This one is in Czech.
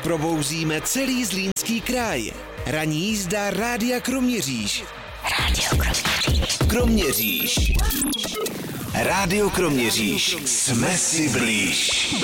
probouzíme celý Zlínský kraj. Ranní jízda Rádia Kroměříž. Kroměříž. Rádio Kroměříž. Jsme si blíž.